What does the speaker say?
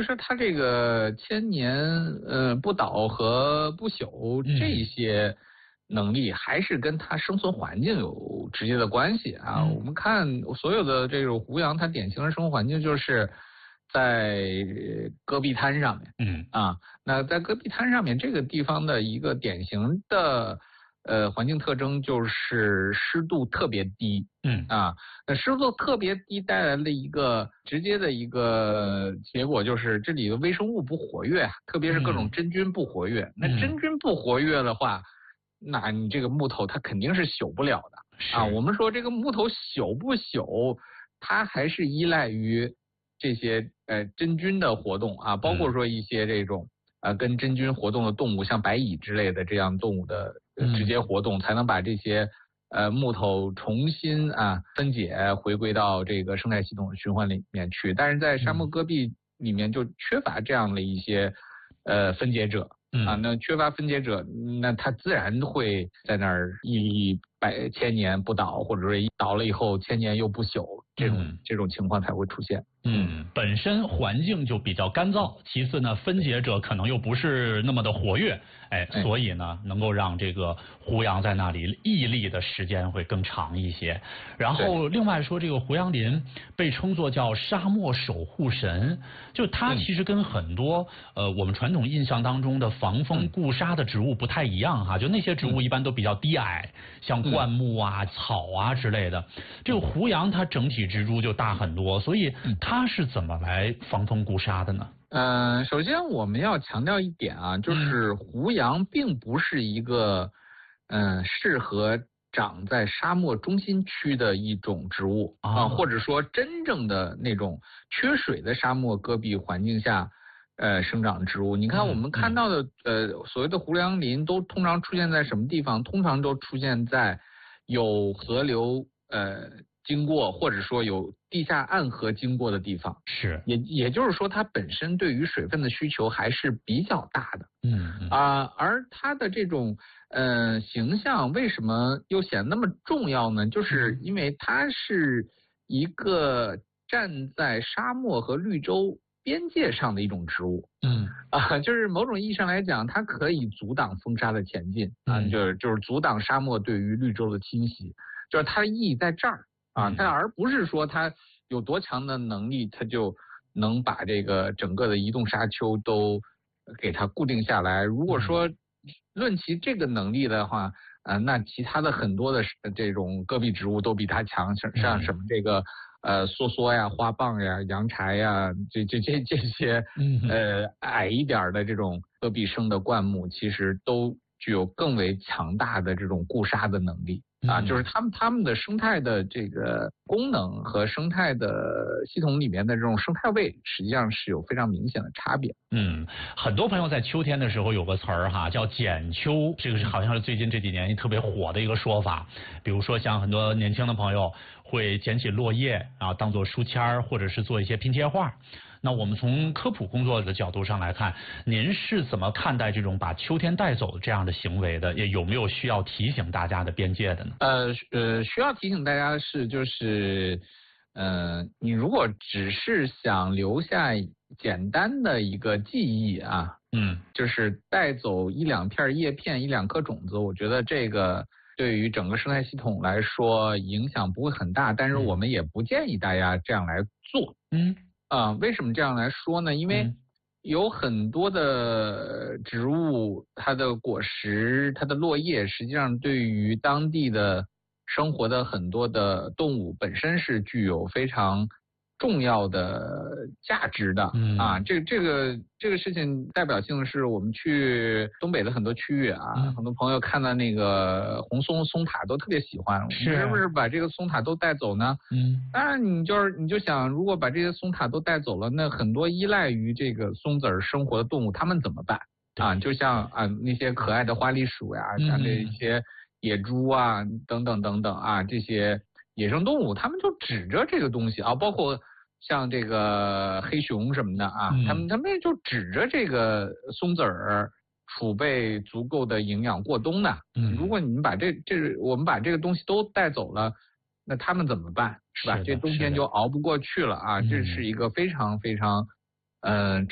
以说它这个千年不倒和不朽这些能力，还是跟它生存环境有直接的关系啊。我们看所有的这种胡杨，它典型的生活环境就是在戈壁滩上面，那在戈壁滩上面这个地方的一个典型的环境特征就是湿度特别低，那湿度特别低带来的一个直接的一个结果就是这里的微生物不活跃，特别是各种真菌不活跃。那真菌不活跃的话，那你这个木头它肯定是朽不了的啊。我们说这个木头朽不朽，它还是依赖于这些真菌的活动啊，包括说一些这种跟真菌活动的动物，像白蚁之类的这样动物的直接活动，才能把这些木头重新分解回归到这个生态系统的循环里面去。但是在沙漠戈壁里面就缺乏这样的一些分解者那缺乏分解者，那它自然会在那儿千年不倒，或者说倒了以后千年又不朽，这种情况才会出现。 本身环境就比较干燥，其次呢，分解者可能又不是那么的活跃，所以呢，能够让这个胡杨在那里屹立的时间会更长一些。然后另外说，这个胡杨林被称作叫沙漠守护神，就它其实跟很多我们传统印象当中的防风固沙的植物不太一样哈，就那些植物一般都比较低矮，像灌木啊、草啊之类的。这个胡杨它整体植株就大很多，所以它是怎么来防风固沙的呢？ 首先我们要强调一点啊，就是胡杨并不是一个适合长在沙漠中心区的一种植物或者说真正的那种缺水的沙漠戈壁环境下生长植物。你看我们看到的所谓的胡杨林都通常出现在什么地方？通常都出现在有河流经过，或者说有地下暗河经过的地方，也就是说它本身对于水分的需求还是比较大的。而它的这种形象为什么又显得那么重要呢？就是因为它是一个站在沙漠和绿洲边界上的一种植物。就是某种意义上来讲，它可以阻挡风沙的前进就是阻挡沙漠对于绿洲的侵袭，就是它的意义在这儿。它而不是说它有多强的能力，它就能把这个整个的移动沙丘都给它固定下来。如果说论其这个能力的话，那其他的很多的这种戈壁植物都比它强，像什么这个梭梭呀、花蚌呀、洋柴呀，这些矮一点的这种戈壁生的灌木，其实都具有更为强大的这种固沙的能力。就是他们的生态的这个功能和生态的系统里面的这种生态位，实际上是有非常明显的差别。 很多朋友在秋天的时候有个词儿哈，叫剪秋，这个是好像是最近这几年特别火的一个说法。比如说像很多年轻的朋友会捡起落叶当做书签或者是做一些拼贴画。那我们从科普工作的角度上来看，您是怎么看待这种把秋天带走这样的行为的？也有没有需要提醒大家的边界的呢？ 需要提醒大家的是，就是你如果只是想留下简单的一个记忆就是带走一两片叶片、一两颗种子，我觉得这个对于整个生态系统来说影响不会很大，但是我们也不建议大家这样来做。为什么这样来说呢？因为有很多的植物，它的果实、它的落叶，实际上对于当地的生活的很多的动物本身是具有非常重要的价值的。这个事情代表性是我们去东北的很多区域很多朋友看到那个红松塔都特别喜欢，是不是把这个松塔都带走呢？当然你就想，如果把这些松塔都带走了，那很多依赖于这个松子生活的动物，它们怎么办？就像那些可爱的花栗鼠呀，像这些野猪等等等等这些野生动物，它们就指着这个东西包括像这个黑熊什么的他们就指着这个松子储备足够的营养过冬的。如果你们把我们把这个东西都带走了，那他们怎么办？是吧？这冬天就熬不过去了这是一个非常非常